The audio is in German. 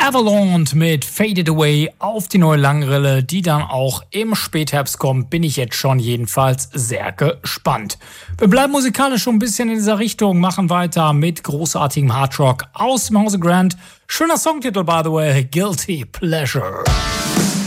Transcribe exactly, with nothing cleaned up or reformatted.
Avalon mit Faded Away auf die neue Langrille, die dann auch im Spätherbst kommt, bin ich jetzt schon jedenfalls sehr gespannt. Wir bleiben musikalisch schon ein bisschen in dieser Richtung, machen weiter mit großartigem Hardrock aus dem Hause Grant. Schöner Songtitel, by the way, Guilty Pleasure.